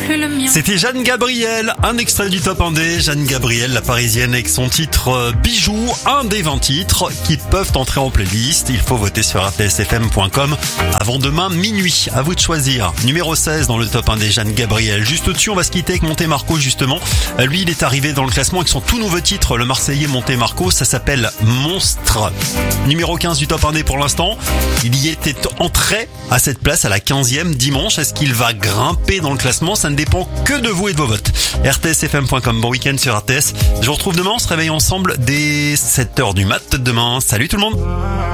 plus le mien. C'était Jeanne Gabriel, un extrait du Top 1D. Jeanne Gabriel, la parisienne, avec son titre Bijoux, un des 20 titres qui peuvent entrer en playlist. Il faut voter sur rtsfm.com avant demain minuit. À vous de choisir. Numéro 16 dans le Top 1D, Jeanne Gabriel. Juste au-dessus, on va se quitter avec Monte Marco justement. Lui, il est arrivé dans le classement avec son tout nouveau titre, le Marseillais Monte Marco. Ça s'appelle Monstre. Numéro 15 du Top 1D pour l'instant. Il y était entré à cette place à la 15e dimanche. Est-ce qu'il va grimper dans le classement? Ça ne dépend que de vous et de vos votes. rtsfm.com, bon week-end sur RTS. Je vous retrouve demain, on se réveille ensemble dès 7h du mat demain. Salut tout le monde.